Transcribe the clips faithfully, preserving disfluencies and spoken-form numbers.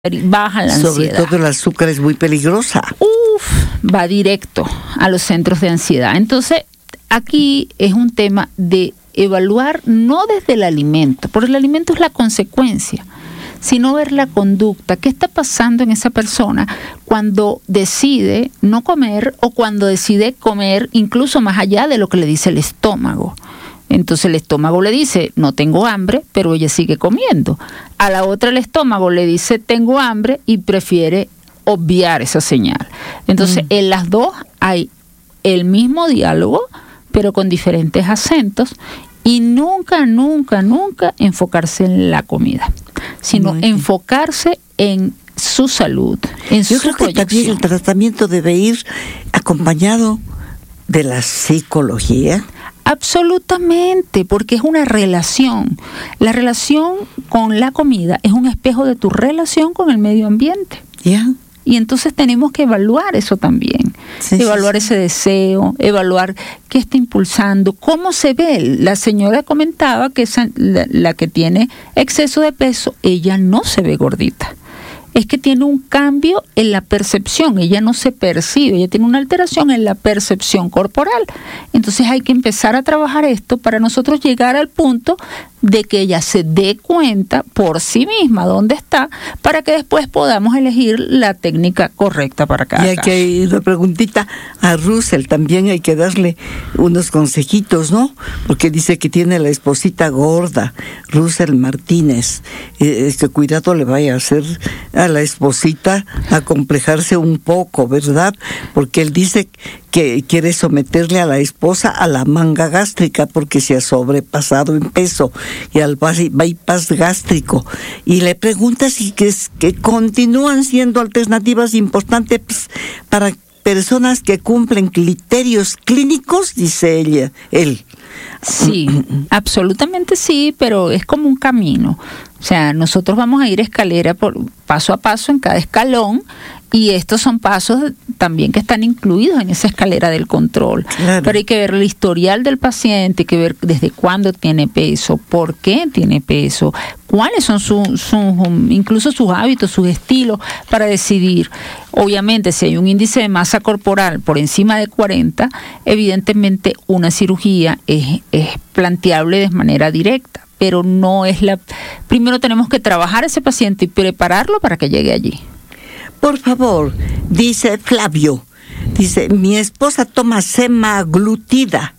baja la Sobre ansiedad. todo el azúcar es muy peligrosa. Uf, va directo a los centros de ansiedad. Entonces, aquí es un tema de evaluar no desde el alimento, porque el alimento es la consecuencia, sino ver la conducta. ¿Qué está pasando en esa persona cuando decide no comer o cuando decide comer incluso más allá de lo que le dice el estómago? Entonces el estómago le dice, no tengo hambre, pero ella sigue comiendo. A la otra el estómago le dice, tengo hambre, y prefiere obviar esa señal. Entonces, mm. en las dos hay el mismo diálogo, pero con diferentes acentos, y nunca, nunca, nunca enfocarse en la comida, sino Muy enfocarse en su salud, en Yo su creo que también el tratamiento debe ir acompañado de la psicología. Absolutamente, porque es una relación. La relación con la comida es un espejo de tu relación con el medio ambiente. Ya. Yeah. Y entonces tenemos que evaluar eso también, sí, evaluar sí, sí. ese deseo, evaluar qué está impulsando, cómo se ve. La señora comentaba que esa, la, la que tiene exceso de peso, ella no se ve gordita. Es que tiene un cambio en la percepción, ella no se percibe, ella tiene una alteración en la percepción corporal. Entonces hay que empezar a trabajar esto para nosotros llegar al punto de que ella se dé cuenta por sí misma dónde está, para que después podamos elegir la técnica correcta para cada caso. Y hay que ir una preguntita a Russell, también hay que darle unos consejitos, ¿no? Porque dice que tiene la esposita gorda, Russell Martínez, eh, que cuidado le vaya a hacer a la esposita a complejarse un poco, ¿verdad? Porque él dice que quiere someterle a la esposa a la manga gástrica porque se ha sobrepasado en peso y al bypass gástrico, y le pregunta si que, es, que continúan siendo alternativas importantes para personas que cumplen criterios clínicos, dice ella, él. Sí, absolutamente sí, pero es como un camino. O sea, nosotros vamos a ir escalera por paso a paso en cada escalón, y estos son pasos también que están incluidos en esa escalera del control. Claro. Pero hay que ver el historial del paciente, hay que ver desde cuándo tiene peso, por qué tiene peso, cuáles son sus, su, incluso sus hábitos, sus estilos, para decidir. Obviamente, si hay un índice de masa corporal por encima de cuarenta, evidentemente una cirugía es, es planteable de manera directa, pero no es la... Primero tenemos que trabajar a ese paciente y prepararlo para que llegue allí. Por favor, dice Flavio, dice, mi esposa toma semaglutida.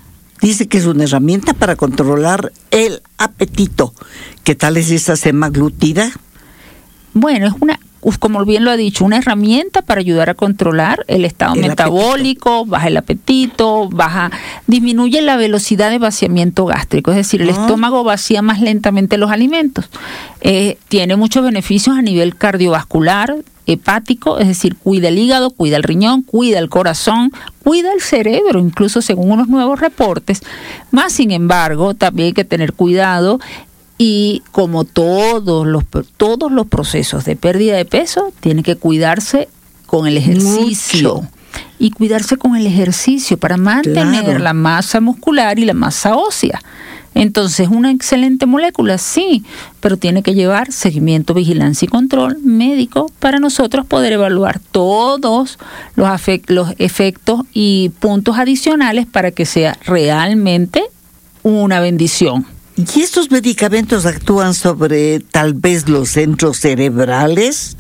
Dice que es una herramienta para controlar el apetito. ¿Qué tal es esa semaglutida? Bueno, es una, como bien lo ha dicho, una herramienta para ayudar a controlar el estado el metabólico, apetito. Baja el apetito, baja, disminuye la velocidad de vaciamiento gástrico, es decir, el ah. estómago vacía más lentamente los alimentos. Eh, tiene muchos beneficios a nivel cardiovascular, hepático, es decir, cuida el hígado, cuida el riñón, cuida el corazón, cuida el cerebro, incluso según unos nuevos reportes. Más sin embargo, también hay que tener cuidado, y como todos los todos los procesos de pérdida de peso, tiene que cuidarse con el ejercicio. Mucho. Y cuidarse con el ejercicio para mantener claro. la masa muscular y la masa ósea. Entonces, una excelente molécula, sí, pero tiene que llevar seguimiento, vigilancia y control médico para nosotros poder evaluar todos los, afect- los efectos y puntos adicionales para que sea realmente una bendición. ¿Y estos medicamentos actúan sobre tal vez los centros cerebrales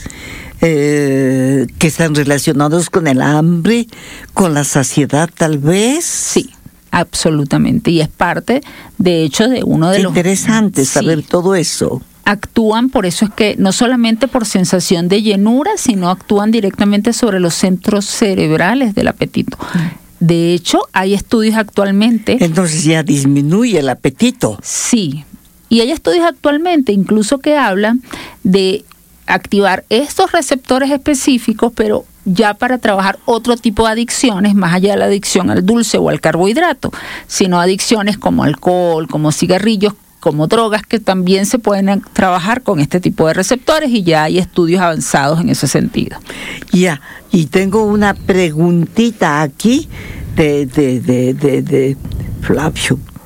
eh, que están relacionados con el hambre, con la saciedad tal vez? Sí. Absolutamente, y es parte, de hecho, de uno de Qué los... Interesante saber sí, todo eso. Actúan, por eso es que no solamente por sensación de llenura, sino actúan directamente sobre los centros cerebrales del apetito. De hecho, hay estudios actualmente... Entonces ya disminuye el apetito. Sí, y hay estudios actualmente incluso que hablan de activar estos receptores específicos, pero ya para trabajar otro tipo de adicciones, más allá de la adicción al dulce o al carbohidrato, sino adicciones como alcohol, como cigarrillos, como drogas, que también se pueden trabajar con este tipo de receptores, y ya hay estudios avanzados en ese sentido. Ya, y tengo una preguntita aquí de, de, de, de, de Flavio.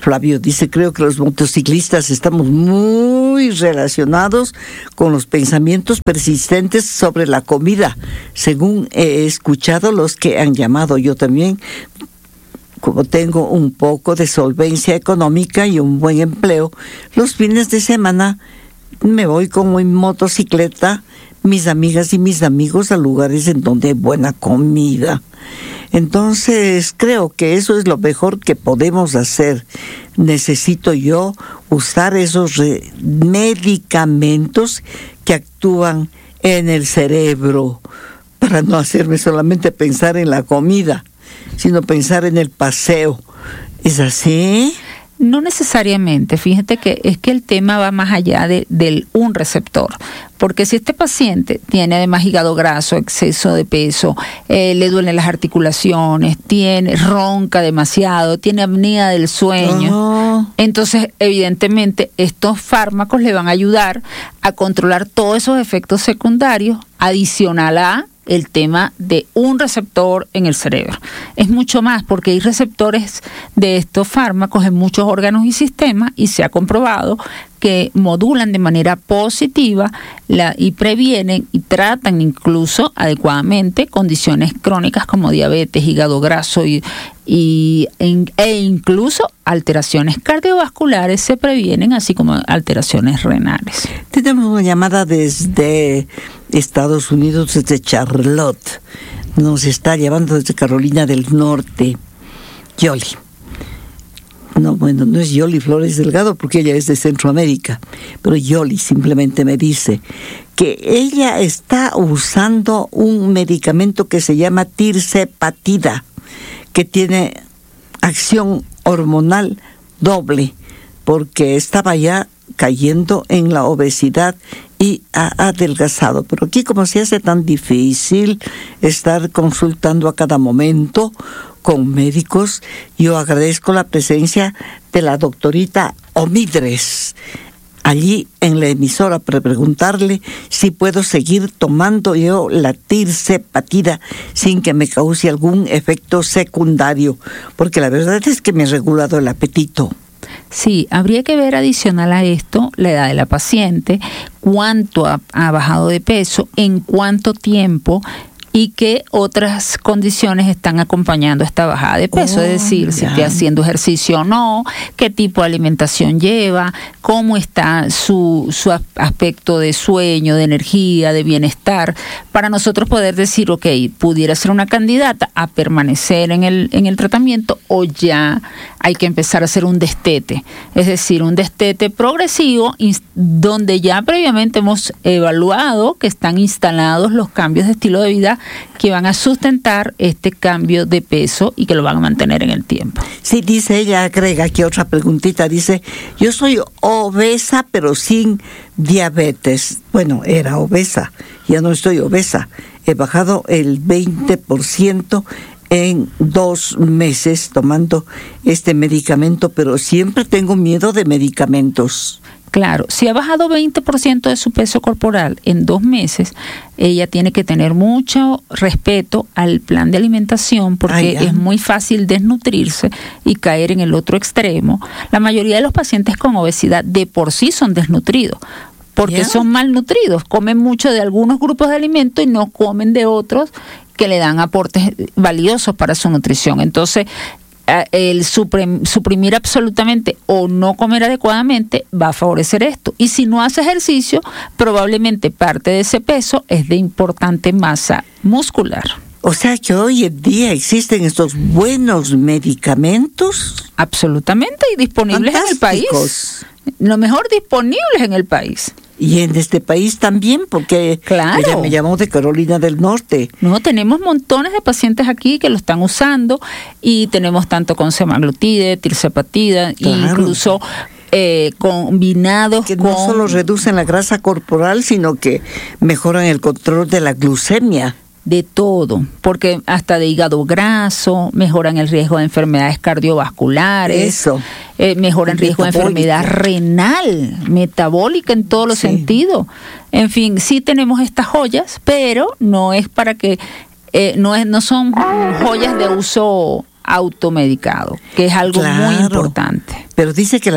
Flavio dice, creo que los motociclistas estamos muy relacionados con los pensamientos persistentes sobre la comida, según he escuchado los que han llamado. Yo también, como tengo un poco de solvencia económica y un buen empleo, los fines de semana me voy con mi motocicleta, mis amigas y mis amigos, a lugares en donde hay buena comida. Entonces, creo que eso es lo mejor que podemos hacer. Necesito yo usar esos re- medicamentos que actúan en el cerebro para no hacerme solamente pensar en la comida, sino pensar en el paseo. ¿Es así? No necesariamente, fíjate que es que el tema va más allá de, del un receptor, porque si este paciente tiene además hígado graso, exceso de peso, eh, le duelen las articulaciones, tiene ronca demasiado, tiene apnea del sueño, oh. entonces evidentemente estos fármacos le van a ayudar a controlar todos esos efectos secundarios, adicional a el tema de un receptor en el cerebro. Es mucho más, porque hay receptores de estos fármacos en muchos órganos y sistemas, y se ha comprobado que modulan de manera positiva la, y previenen y tratan incluso adecuadamente condiciones crónicas como diabetes, hígado graso y, y, e incluso alteraciones cardiovasculares se previenen, así como alteraciones renales. Tenemos una llamada desde Estados Unidos, desde Charlotte. Nos está llamando desde Carolina del Norte. Yoli. No, bueno, no es Yoli Flores Delgado porque ella es de Centroamérica, pero Yoli simplemente me dice que ella está usando un medicamento que se llama tirzepatida, que tiene acción hormonal doble, porque estaba ya cayendo en la obesidad y ha adelgazado. Pero aquí, como se hace tan difícil estar consultando a cada momento con médicos, yo agradezco la presencia de la doctorita Omidres allí en la emisora para preguntarle si puedo seguir tomando yo la tirzepatida sin que me cause algún efecto secundario, porque la verdad es que me ha regulado el apetito. Sí, habría que ver adicional a esto la edad de la paciente, cuánto ha, ha bajado de peso, en cuánto tiempo y qué otras condiciones están acompañando esta bajada de peso, oh, es decir, ya. si está haciendo ejercicio o no, qué tipo de alimentación lleva, cómo está su, su aspecto de sueño, de energía, de bienestar, para nosotros poder decir, ok, pudiera ser una candidata a permanecer en el, en el tratamiento, o ya hay que empezar a hacer un destete, es decir, un destete progresivo donde ya previamente hemos evaluado que están instalados los cambios de estilo de vida que van a sustentar este cambio de peso y que lo van a mantener en el tiempo. Sí, dice ella, agrega aquí otra preguntita, dice, yo soy obesa pero sin diabetes. Bueno, era obesa, ya no estoy obesa, he bajado el veinte por ciento en dos meses tomando este medicamento, pero siempre tengo miedo de medicamentos. Claro, si ha bajado veinte por ciento de su peso corporal en dos meses, ella tiene que tener mucho respeto al plan de alimentación, porque Ay, es muy fácil desnutrirse y caer en el otro extremo. La mayoría de los pacientes con obesidad de por sí son desnutridos, porque yeah. son malnutridos, comen mucho de algunos grupos de alimentos y no comen de otros que le dan aportes valiosos para su nutrición. Entonces, el suprimir absolutamente o no comer adecuadamente va a favorecer esto. Y si no hace ejercicio, probablemente parte de ese peso es de importante masa muscular. O sea que hoy en día existen estos buenos medicamentos. Absolutamente, y disponibles en el país. Lo mejor disponibles en el país. Y en este país también, porque claro. ella me llamó de Carolina del Norte. No, tenemos montones de pacientes aquí que lo están usando, y tenemos tanto con semaglutide, tirzepatida, claro. incluso eh, combinados que con... no solo reducen la grasa corporal, sino que mejoran el control de la glucemia. De todo, porque hasta de hígado graso, mejoran el riesgo de enfermedades cardiovasculares, eso, eh, mejoran el riesgo de enfermedad renal, metabólica en todos los sí. sentidos. En fin, sí tenemos estas joyas, pero no es para que, eh, no es, no son joyas de uso automedicado, que es algo claro, muy importante. Pero dice que la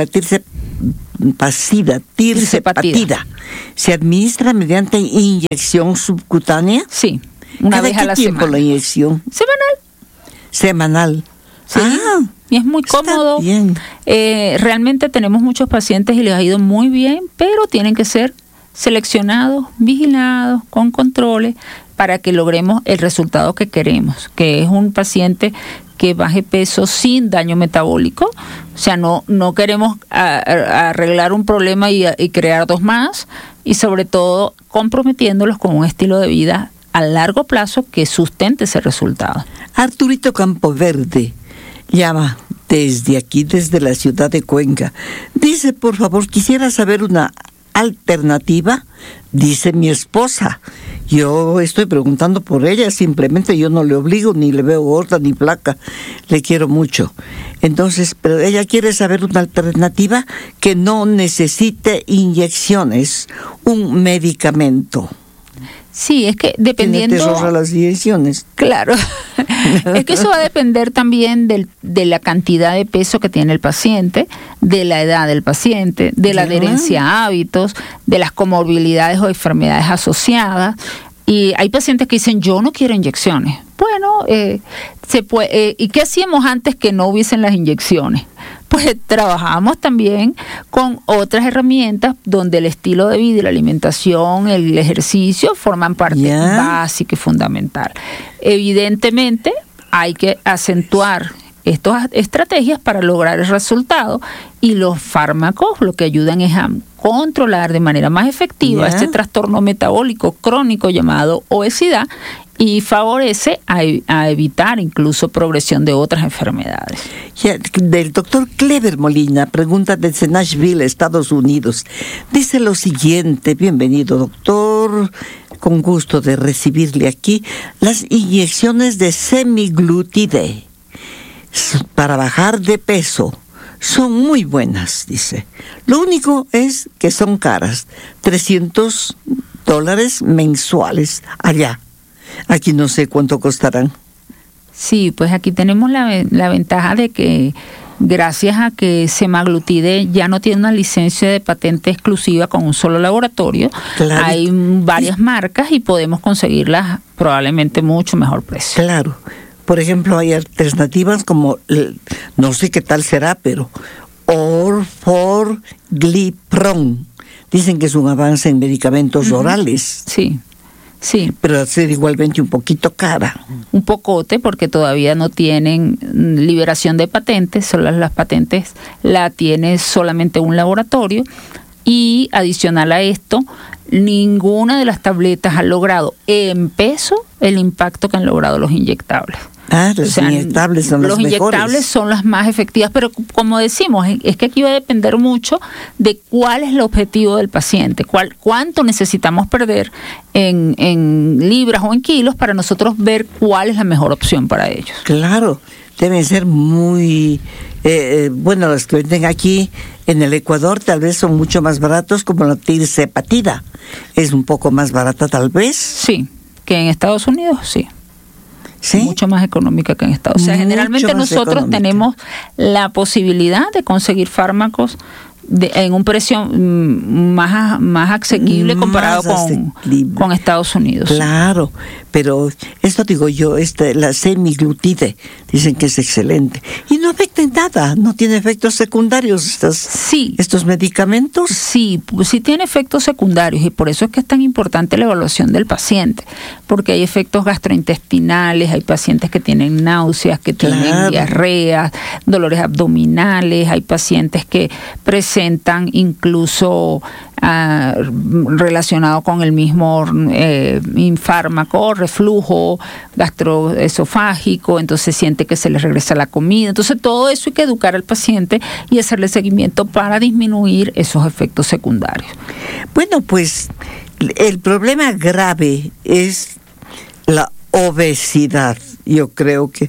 tirsepatida, tirsepatida, se administra mediante inyección subcutánea. Sí, una vez a la semana. ¿Qué tiempo la inyección? Semanal. Semanal. Sí, ah, y es muy cómodo. Bien. Eh, realmente tenemos muchos pacientes y les ha ido muy bien, pero tienen que ser seleccionados, vigilados, con controles, para que logremos el resultado que queremos, que es un paciente que baje peso sin daño metabólico. O sea, no, no queremos a, a arreglar un problema y, y crear dos más, y sobre todo comprometiéndolos con un estilo de vida a largo plazo que sustente ese resultado. Arturito Campoverde llama desde aquí, desde la ciudad de Cuenca. Dice, por favor, quisiera saber una alternativa. Dice mi esposa. Yo estoy preguntando por ella, simplemente yo no le obligo, ni le veo gorda ni flaca, le quiero mucho. Entonces, pero ella quiere saber una alternativa que no necesite inyecciones, un medicamento. Sí, es que dependiendo... Tiene terror a las inyecciones. Claro, es que eso va a depender también del, de la cantidad de peso que tiene el paciente, de la edad del paciente, de la adherencia a hábitos, de las comorbilidades o enfermedades asociadas. Y hay pacientes que dicen, yo no quiero inyecciones. Bueno, eh, se puede, eh, ¿y qué hacíamos antes que no hubiesen las inyecciones? Pues trabajamos también con otras herramientas donde el estilo de vida y la alimentación, el ejercicio forman parte yeah. básica y fundamental. Evidentemente hay que acentuar estas estrategias para lograr el resultado, y los fármacos lo que ayudan es a controlar de manera más efectiva yeah. este trastorno metabólico crónico llamado obesidad, y favorece a, a evitar incluso progresión de otras enfermedades. Yeah, del doctor Clever Molina, pregunta desde Nashville, Estados Unidos. Dice lo siguiente: bienvenido, doctor, con gusto de recibirle aquí. Las inyecciones de semiglutide para bajar de peso son muy buenas, dice. Lo único es que son caras, trescientos dólares mensuales allá. Aquí no sé cuánto costarán. Sí, pues aquí tenemos la, la ventaja de que gracias a que semaglutide ya no tiene una licencia de patente exclusiva con un solo laboratorio, claro. hay varias marcas y podemos conseguirlas probablemente mucho mejor precio. Claro. Por ejemplo, hay alternativas como, no sé qué tal será, pero Orforglipron. Dicen que es un avance en medicamentos uh-huh. orales. Sí. Sí. Pero ser igualmente un poquito cara. Un pocote, porque todavía no tienen liberación de patentes, solo las patentes la tiene solamente un laboratorio, y adicional a esto, ninguna de las tabletas ha logrado en peso el impacto que han logrado los inyectables. Ah, los o sea, inyectables son los, los mejores. Los inyectables son las más efectivas, pero como decimos, es que aquí va a depender mucho de cuál es el objetivo del paciente, cuál, cuánto necesitamos perder en, en libras o en kilos para nosotros ver cuál es la mejor opción para ellos. Claro, deben ser muy, eh, bueno, los que venden aquí en el Ecuador tal vez son mucho más baratos, como la tirsepatida, es un poco más barata tal vez. Sí, que en Estados Unidos, sí. ¿Sí? Mucho más económica que en Estados Unidos. O sea, mucho generalmente nosotros económica. Tenemos la posibilidad de conseguir fármacos de, en un precio mm, más, más asequible más comparado asequible. Con, con Estados Unidos. Claro, pero esto digo yo, este, la semiglutide, dicen que es excelente. Y no afecta en nada, no tiene efectos secundarios estos, sí. estos medicamentos. Sí, sí tiene efectos secundarios, y por eso es que es tan importante la evaluación del paciente, porque hay efectos gastrointestinales, hay pacientes que tienen náuseas, que tienen claro. diarreas, dolores abdominales, hay pacientes que presentan incluso uh, relacionado con el mismo eh, fármaco, reflujo gastroesofágico, entonces siente que se le regresa la comida. Entonces todo eso hay que educar al paciente y hacerle seguimiento para disminuir esos efectos secundarios. Bueno, pues el problema grave es la obesidad. Yo creo que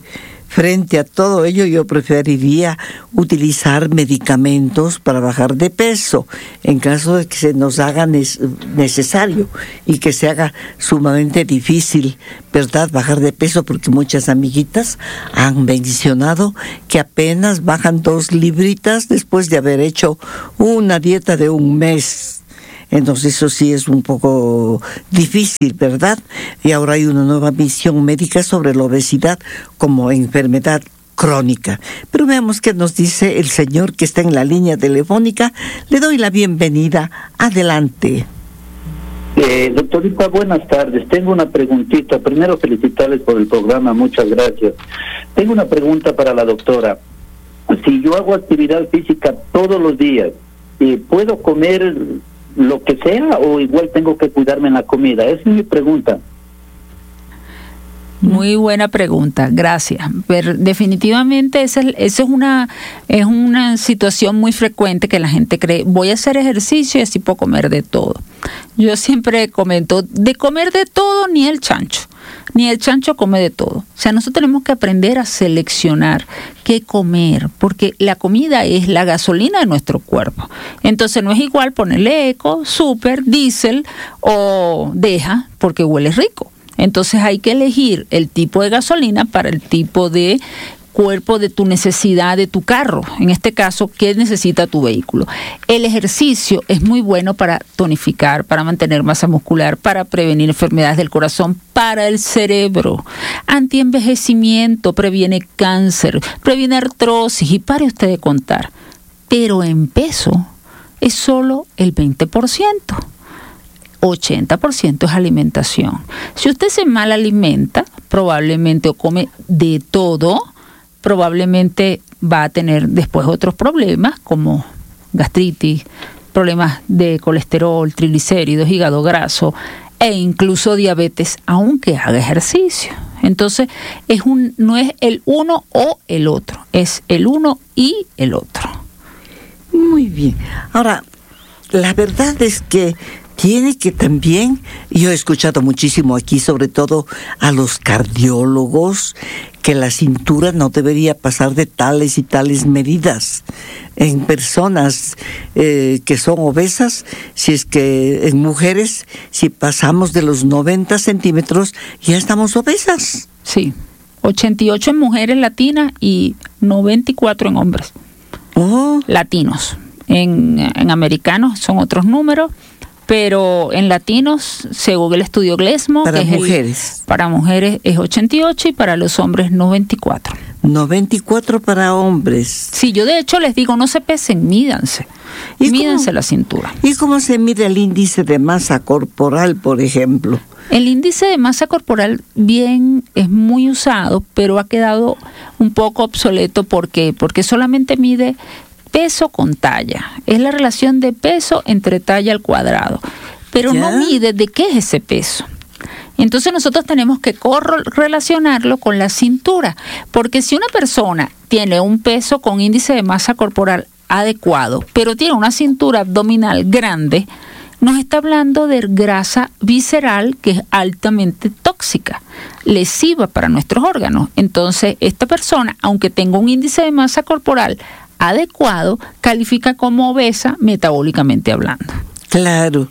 frente a todo ello yo preferiría utilizar medicamentos para bajar de peso en caso de que se nos haga necesario y que se haga sumamente difícil, ¿verdad?, bajar de peso, porque muchas amiguitas han mencionado que apenas bajan dos libritas después de haber hecho una dieta de un mes. Entonces eso sí es un poco difícil, ¿verdad? Y ahora hay una nueva misión médica sobre la obesidad como enfermedad crónica. Pero veamos qué nos dice el señor que está en la línea telefónica. Le doy la bienvenida. Adelante. Eh, doctorita, buenas tardes. Tengo una preguntita. Primero, felicitarles por el programa. Muchas gracias. Tengo una pregunta para la doctora. Si yo hago actividad física todos los días, ¿puedo comer lo que sea o igual tengo que cuidarme en la comida? Esa es mi pregunta. Muy buena pregunta, gracias. Pero definitivamente esa es, esa es una es una situación muy frecuente que la gente cree, voy a hacer ejercicio y así puedo comer de todo. Yo siempre comento, de comer de todo ni el chancho, ni el chancho come de todo. O sea, nosotros tenemos que aprender a seleccionar qué comer, porque la comida es la gasolina de nuestro cuerpo. Entonces no es igual ponerle eco, super, diésel o deja, porque huele rico. Entonces hay que elegir el tipo de gasolina para el tipo de cuerpo de tu necesidad de tu carro. En este caso, ¿qué necesita tu vehículo? El ejercicio es muy bueno para tonificar, para mantener masa muscular, para prevenir enfermedades del corazón, para el cerebro, antienvejecimiento, previene cáncer, previene artrosis y pare usted de contar. Pero en peso es solo el veinte por ciento. ochenta por ciento es alimentación. Si usted se mal alimenta, probablemente o come de todo, probablemente va a tener después otros problemas como gastritis, problemas de colesterol, triglicéridos, hígado graso e incluso diabetes, aunque haga ejercicio. Entonces, es un, no es el uno o el otro, es el uno y el otro. Muy bien. Ahora, la verdad es que tiene que también, yo he escuchado muchísimo aquí, sobre todo a los cardiólogos, que la cintura no debería pasar de tales y tales medidas en personas eh, que son obesas. Si es que en mujeres, si pasamos de los noventa centímetros, ya estamos obesas. Sí, ochenta y ocho en mujeres latinas y noventa y cuatro en hombres oh. latinos. En, en americanos son otros números, pero en latinos, según el estudio Glesmo, para que es mujeres. El, para mujeres es ochenta y ocho y para los hombres noventa y cuatro. noventa y cuatro para hombres. Sí, yo de hecho les digo, no se pesen, mídanse. ¿Y mídanse cómo, la cintura. ¿Y cómo se mide el índice de masa corporal, por ejemplo? El índice de masa corporal bien es muy usado, pero ha quedado un poco obsoleto. ¿Por qué? Porque solamente mide peso con talla. Es la relación de peso entre talla al cuadrado. Pero ¿ya? No mide de qué es ese peso. Entonces nosotros tenemos que correlacionarlo con la cintura. Porque si una persona tiene un peso con índice de masa corporal adecuado, pero tiene una cintura abdominal grande, nos está hablando de grasa visceral que es altamente tóxica, lesiva para nuestros órganos. Entonces esta persona, aunque tenga un índice de masa corporal adecuado, califica como obesa metabólicamente hablando. Claro.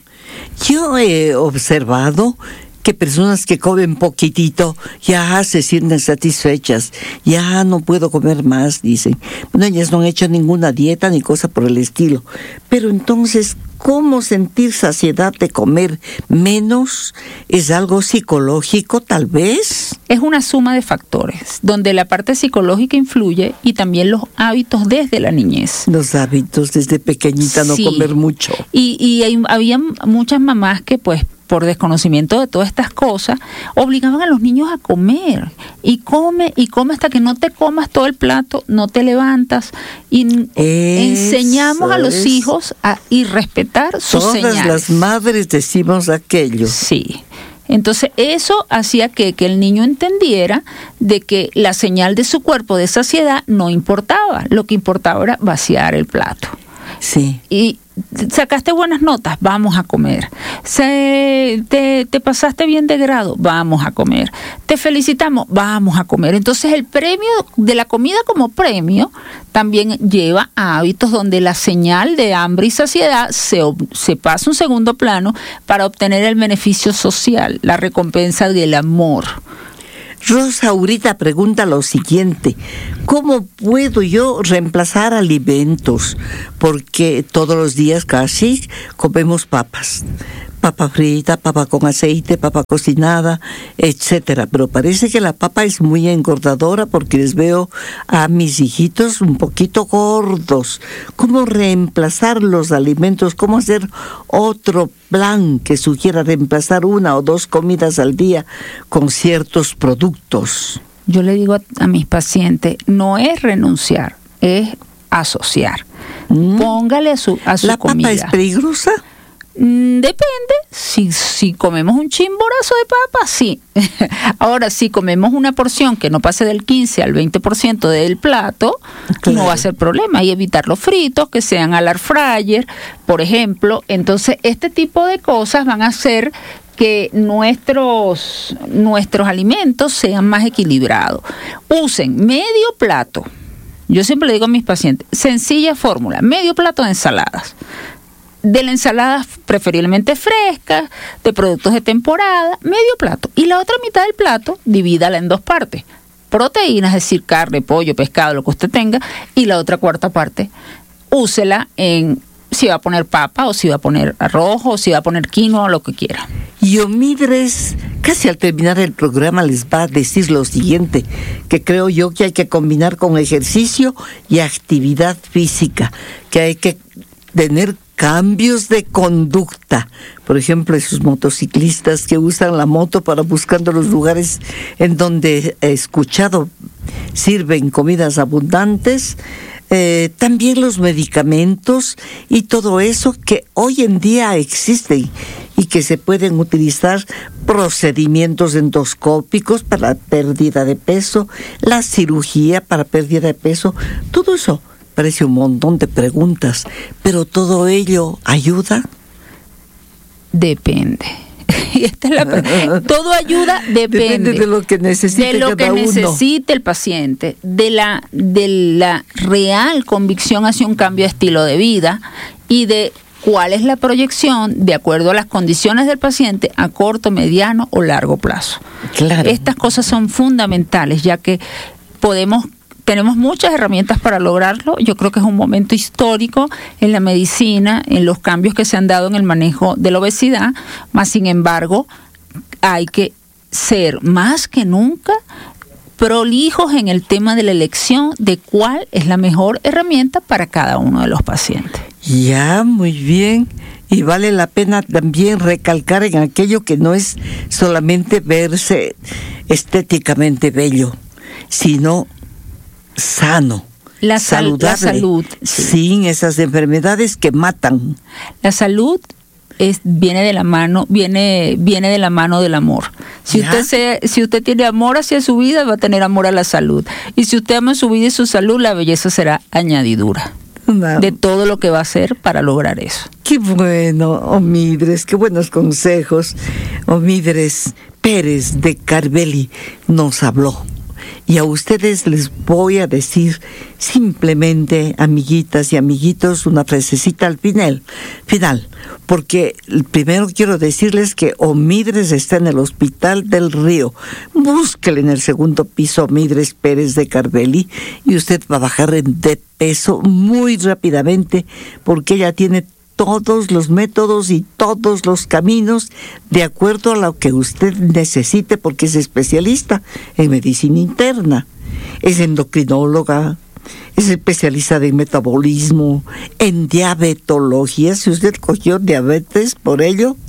Yo he observado que personas que comen poquitito ya se sienten satisfechas, ya no puedo comer más, dicen. Bueno, ellas no han hecho ninguna dieta ni cosa por el estilo. Pero entonces, ¿cómo sentir saciedad de comer menos? ¿Es algo psicológico, tal vez? Es una suma de factores, donde la parte psicológica influye y también los hábitos desde la niñez. Los hábitos desde pequeñita, sí. No comer mucho. Y, y hay, había muchas mamás que pues por desconocimiento de todas estas cosas, obligaban a los niños a comer, y come, y come hasta que no te comas todo el plato, no te levantas, y Eso enseñamos a los es. hijos a irrespetar sus Todas señales. Todas las madres decimos aquello. Sí. Entonces eso hacía que, que el niño entendiera de que la señal de su cuerpo de saciedad no importaba, lo que importaba era vaciar el plato. Sí. Y sacaste buenas notas, vamos a comer. Se, te, te pasaste bien de grado, vamos a comer. Te felicitamos, vamos a comer. Entonces el premio de la comida como premio también lleva a hábitos donde la señal de hambre y saciedad se, se pasa a un segundo plano para obtener el beneficio social, la recompensa del amor. Rosa ahorita pregunta lo siguiente: ¿cómo puedo yo reemplazar alimentos? Porque todos los días casi comemos papas. Papa frita, papa con aceite, papa cocinada, etcétera. Pero parece que la papa es muy engordadora porque les veo a mis hijitos un poquito gordos. ¿Cómo reemplazar los alimentos? ¿Cómo hacer otro plan que sugiera reemplazar una o dos comidas al día con ciertos productos? Yo le digo a, a mis pacientes, no es renunciar, es asociar. Mm. Póngale a su, a su ¿La comida. ¿La papa es peligrosa? Depende, si, si comemos un chimborazo de papa, sí. Ahora, si comemos una porción que no pase del quince al veinte por ciento del plato, claro, no va a ser problema. Y evitar los fritos, que sean al air fryer, por ejemplo. Entonces, este tipo de cosas van a hacer que nuestros, nuestros alimentos sean más equilibrados. Usen medio plato. Yo siempre le digo a mis pacientes, sencilla fórmula, medio plato de ensaladas. De la ensalada preferiblemente fresca, de productos de temporada, medio plato. Y la otra mitad del plato, divídala en dos partes. Proteínas, es decir, carne, pollo, pescado, lo que usted tenga. Y la otra cuarta parte, úsela en si va a poner papa, o si va a poner arroz, o si va a poner quinoa, o lo que quiera. Y Omidres, casi al terminar el programa les va a decir lo siguiente, que creo yo que hay que combinar con ejercicio y actividad física, que hay que tener cambios de conducta. Por ejemplo, esos motociclistas que usan la moto para buscando los lugares en donde he escuchado sirven comidas abundantes, eh, también los medicamentos y todo eso que hoy en día existen y que se pueden utilizar, procedimientos endoscópicos para pérdida de peso, la cirugía para pérdida de peso, todo eso. Parece un montón de preguntas, pero ¿todo ello ayuda? Depende. Y esta es la pre- todo ayuda, depende. Depende de lo que necesite de lo cada que uno. necesite el paciente, de la, de la real convicción hacia un cambio de estilo de vida y de cuál es la proyección de acuerdo a las condiciones del paciente a corto, mediano o largo plazo. Claro. Estas cosas son fundamentales, ya que podemos Tenemos muchas herramientas para lograrlo. Yo creo que es un momento histórico en la medicina, en los cambios que se han dado en el manejo de la obesidad, más sin embargo, hay que ser más que nunca prolijos en el tema de la elección de cuál es la mejor herramienta para cada uno de los pacientes. Ya, muy bien. Y vale la pena también recalcar en aquello que no es solamente verse estéticamente bello, sino sano, la sal, saludable, la salud, sí. Sin esas enfermedades que matan. La salud es viene de la mano, viene viene de la mano del amor. Si ¿Ya? usted se, si usted tiene amor hacia su vida, va a tener amor a la salud. Y si usted ama su vida y su salud, la belleza será añadidura no. de todo lo que va a hacer para lograr eso. Qué bueno, Omidres, qué buenos consejos. Omidres Pérez de Carbeli nos habló. Y a ustedes les voy a decir simplemente, amiguitas y amiguitos, una frasecita al final, final, porque primero quiero decirles que Omidres está en el Hospital del Río. Búsquele en el segundo piso Omidres Pérez de Carbeli y usted va a bajar de peso muy rápidamente porque ella tiene todos los métodos y todos los caminos de acuerdo a lo que usted necesite, porque es especialista en medicina interna, es endocrinóloga, es especialista en metabolismo, en diabetología, si usted cogió diabetes por ello,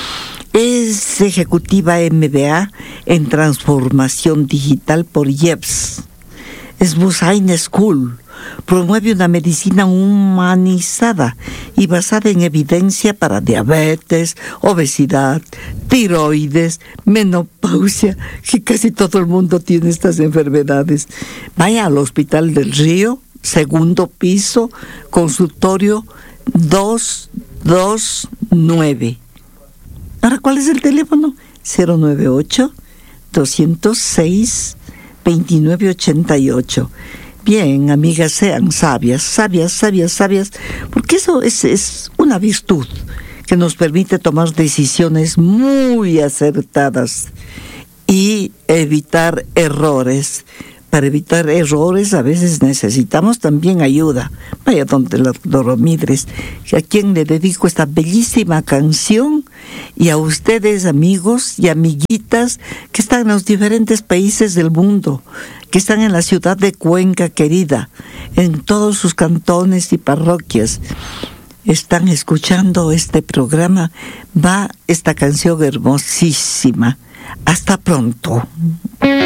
es ejecutiva M B A en transformación digital por I E P S, es Busain School. Promueve una medicina humanizada y basada en evidencia para diabetes, obesidad, tiroides, menopausia, que casi todo el mundo tiene estas enfermedades. Vaya al Hospital del Río, segundo piso, consultorio dos dos nueve. Ahora, ¿cuál es el teléfono? cero nueve ocho, dos cero seis, dos nueve ocho ocho. Bien, amigas, sean sabias, sabias, sabias, sabias, porque eso es, es una virtud que nos permite tomar decisiones muy acertadas y evitar errores. Para evitar errores a veces necesitamos también ayuda. Vaya donde el doctor Ramírez, a quien le dedico esta bellísima canción, y a ustedes, amigos y amiguitas que están en los diferentes países del mundo, que están en la ciudad de Cuenca querida, en todos sus cantones y parroquias. Están escuchando este programa, va esta canción hermosísima. Hasta pronto.